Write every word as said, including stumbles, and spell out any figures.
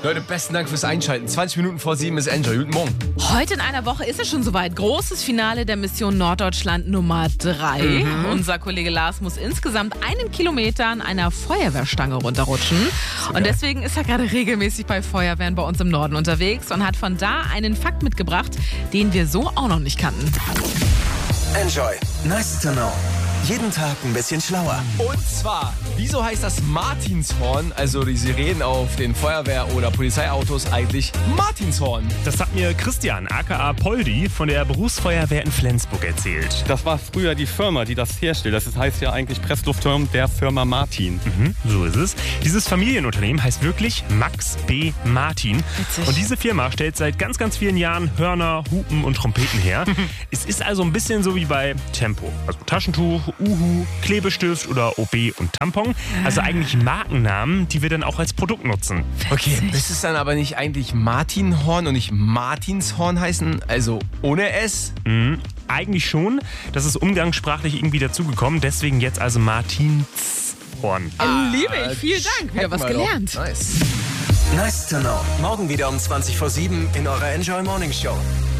Leute, besten Dank fürs Einschalten. zwanzig Minuten vor sieben ist Enjoy. Guten Morgen. Heute in einer Woche ist es schon soweit. Großes Finale der Mission Norddeutschland Nummer drei. Mhm. Unser Kollege Lars muss insgesamt einen Kilometer an einer Feuerwehrstange runterrutschen. So und deswegen ist er gerade regelmäßig bei Feuerwehren bei uns im Norden unterwegs und hat von da einen Fakt mitgebracht, den wir so auch noch nicht kannten. Enjoy. Nice to know. Jeden Tag ein bisschen schlauer. Und zwar, wieso heißt das Martinshorn, also die Sirenen auf den Feuerwehr- oder Polizeiautos, eigentlich Martinshorn? Das hat mir Christian, aka Poldi, von der Berufsfeuerwehr in Flensburg erzählt. Das war früher die Firma, die das herstellt. Das heißt ja eigentlich Pressluftturm der Firma Martin. Mhm, so ist es. Dieses Familienunternehmen heißt wirklich Max B. Martin. Witzig. Und diese Firma stellt seit ganz, ganz vielen Jahren Hörner, Hupen und Trompeten her. Es ist also ein bisschen so wie bei Tempo. Also Taschentuch, Uhu, Klebestift oder O B und Tampon. Also eigentlich Markennamen, die wir dann auch als Produkt nutzen. Okay, müsste es dann aber nicht eigentlich Martinhorn und nicht Martinshorn heißen? Also ohne S? Mhm, eigentlich schon. Das ist umgangssprachlich irgendwie dazugekommen. Deswegen jetzt also Martinshorn. Ah, liebe ich, vielen Dank. Wieder was gelernt. Nice. Nice to know. Morgen wieder um zwanzig vor sieben in eurer Enjoy Morning Show.